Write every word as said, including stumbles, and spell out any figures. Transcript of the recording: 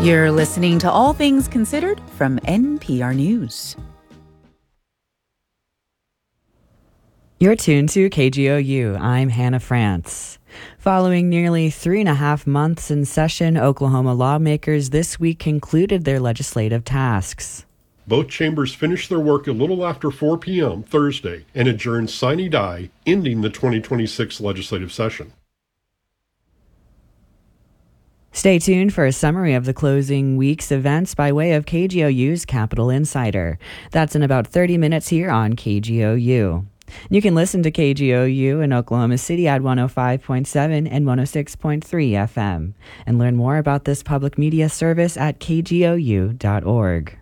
You're listening to All Things Considered from N P R News. You're tuned to K G O U. I'm Hannah France. Following nearly three and a half months in session, Oklahoma lawmakers this week concluded their legislative tasks. Both chambers finished their work a little after four p.m. Thursday and adjourned sine die, ending the twenty twenty-six legislative session. Stay tuned for a summary of the closing week's events by way of K G O U's Capitol Insider. That's in about thirty minutes here on K G O U. You can listen to K G O U in Oklahoma City at one oh five point seven and one oh six point three F M, and learn more about this public media service at k g o u dot org.